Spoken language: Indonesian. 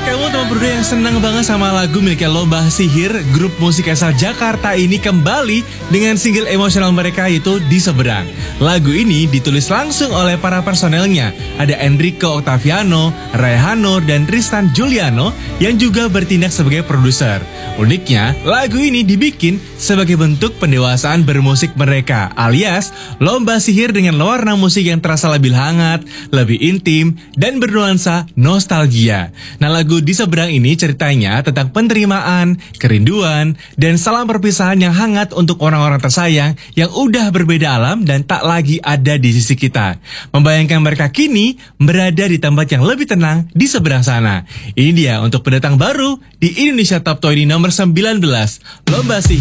Kamu teman berdua yang senang banget sama lagu miliknya Lomba Sihir, grup musik asal Jakarta ini kembali dengan single emosional mereka yaitu Di Seberang. Lagu ini ditulis langsung oleh para personelnya. Ada Enrico Octaviano, Rayhanur, dan Tristan Juliano yang juga bertindak sebagai produser. Uniknya, lagu ini dibikin sebagai bentuk pendewasaan bermusik mereka, alias Lomba Sihir dengan warna musik yang terasa lebih hangat, lebih intim, dan bernuansa nostalgia. Nah, lagu Di Seberang ini ceritanya tentang penerimaan, kerinduan, dan salam perpisahan yang hangat untuk orang-orang tersayang yang udah berbeda alam dan tak lagi ada di sisi kita. Membayangkan mereka kini berada di tempat yang lebih tenang di seberang sana. Ini dia untuk pendatang baru di Indonesia Top 20 nomor 19, Lomba Sihir.